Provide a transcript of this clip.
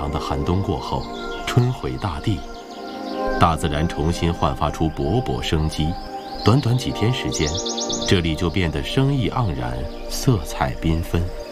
长的寒冬过后，春回大地，大自然重新焕发出勃勃生机。短短几天时间，这里就变得生意盎然，色彩缤纷。